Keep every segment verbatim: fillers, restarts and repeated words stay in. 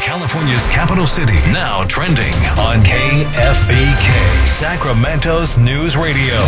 California's capital city. Now trending on K F B K, Sacramento's news radio.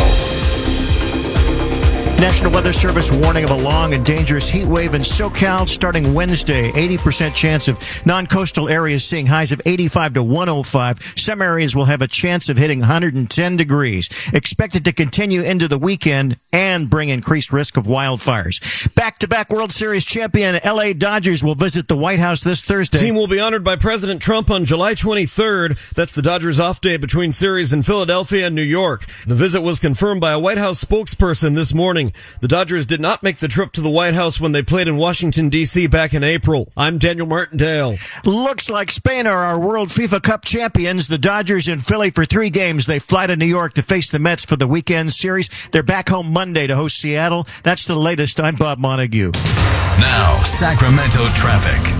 National Weather Service warning of a long and dangerous heat wave in SoCal starting Wednesday. eighty percent chance of non-coastal areas seeing highs of eighty-five to one oh five. Some areas will have a chance of hitting one hundred ten degrees. Expected to continue into the weekend and bring increased risk of wildfires. Back-to-back World Series champion L A Dodgers will visit the White House this Thursday. The team will be honored by President Trump on July twenty-third. That's the Dodgers off day between series in Philadelphia and New York. The visit was confirmed by a White House spokesperson this morning. The Dodgers did not make the trip to the White House when they played in Washington, D C back in April. I'm Daniel Martindale. Looks like Spain are our World FIFA Cup champions. The Dodgers in Philly for three games. They fly to New York to face the Mets for the weekend series. They're back home Monday to host Seattle. That's the latest. I'm Bob Montague. Now, Sacramento traffic.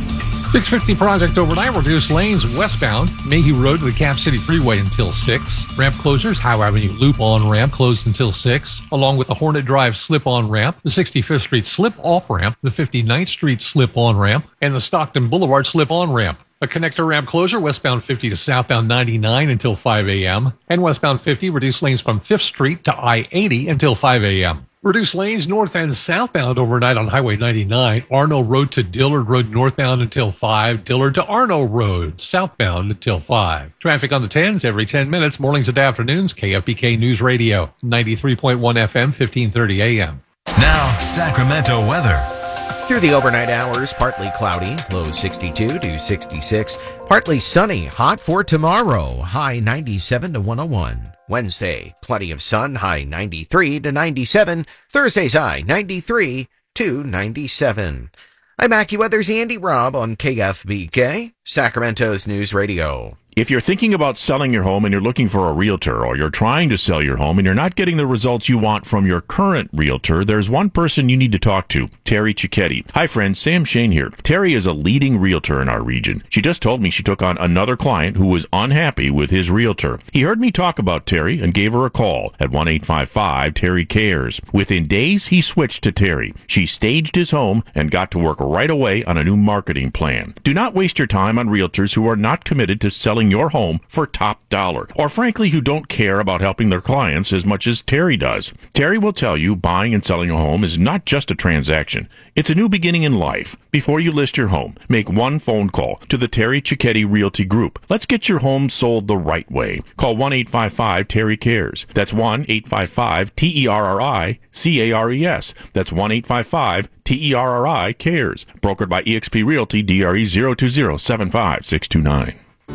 six fifty Project overnight reduced lanes westbound Mayhew Road to the Cap City Freeway until six. Ramp closures, Howe Avenue loop-on ramp closed until six, along with the Hornet Drive slip-on ramp, the sixty-fifth Street slip-off ramp, the fifty-ninth Street slip-on ramp, and the Stockton Boulevard slip-on ramp. A connector ramp closure, westbound fifty to southbound ninety-nine until five a.m., and westbound fifty reduced lanes from fifth Street to I eighty until five a.m. Reduced lanes north and southbound overnight on Highway ninety-nine, Arno Road to Dillard Road northbound until five, Dillard to Arno Road southbound until five. Traffic on the tens every ten minutes, mornings and afternoons, K F B K News Radio, ninety-three point one F M, fifteen thirty A M. Now, Sacramento weather. Through the overnight hours, partly cloudy, low sixty-two to sixty-six. Partly sunny, hot for tomorrow, high ninety-seven to one oh one. Wednesday, plenty of sun, high ninety-three to ninety-seven. Thursday's high ninety-three to ninety-seven. I'm AccuWeather's Andy Robb on K F B K, Sacramento's News Radio. If you're thinking about selling your home and you're looking for a realtor, or you're trying to sell your home and you're not getting the results you want from your current realtor, there's one person you need to talk to, Terry Cicchetti. Hi friends, Sam Shane here. Terry is a leading realtor in our region. She just told me she took on another client who was unhappy with his realtor. He heard me talk about Terry and gave her a call at one eight five five Terry Cares. Within days, he switched to Terry. She staged his home and got to work right away on a new marketing plan. Do not waste your time on realtors who are not committed to selling your home for top dollar, or frankly who don't care about helping their clients as much as Terry does. Terry will tell you buying and selling a home is not just a transaction. It's a new beginning in life. Before you list your home, make one phone call to the Terry Cicchetti Realty Group. Let's get your home sold the right way. Call one eight five five Terry Cares. That's one eight five five T E R R I C A R E S. That's one eight five five T E R R I Cares. Brokered by eXp Realty, D R E zero two zero seven five six two nine.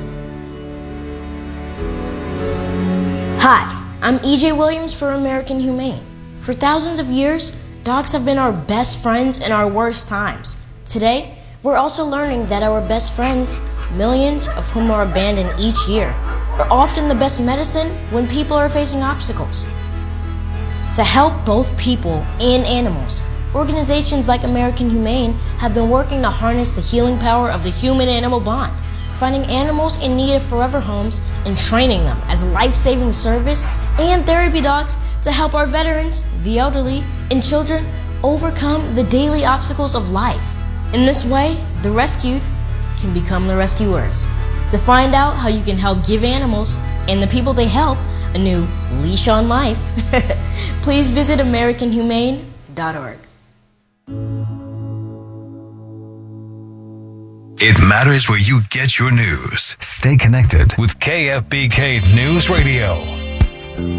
Hi, I'm E J Williams for American Humane. For thousands of years, dogs have been our best friends in our worst times. Today, we're also learning that our best friends, millions of whom are abandoned each year, are often the best medicine when people are facing obstacles. To help both people and animals, organizations like American Humane have been working to harness the healing power of the human-animal bond, finding animals in need of forever homes and training them as life-saving service and therapy dogs to help our veterans, the elderly, and children overcome the daily obstacles of life. In this way, the rescued can become the rescuers. To find out how you can help give animals and the people they help a new leash on life, please visit American Humane dot org. It matters where you get your news. Stay connected with K F B K News Radio.